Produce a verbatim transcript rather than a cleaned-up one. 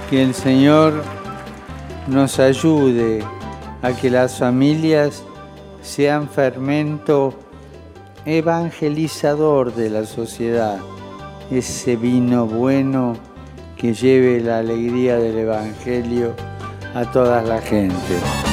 Que el Señor nos ayude a que las familias sean fermento evangelizador de la sociedad, ese vino bueno que lleve la alegría del Evangelio a toda la gente.